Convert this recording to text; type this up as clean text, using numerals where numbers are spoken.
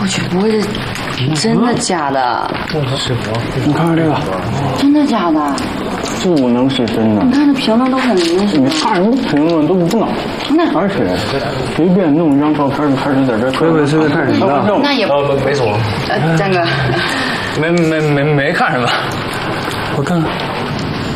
我去，不会是真的假的？ 是我，你看看这个， 真的假的？ 不能是真的。 你看这评论都很明显。 你看什么评论都不能。而且随便弄一张照片就开始在这随便看什么？ 那也没错。 张哥， 没看什么。 我看看。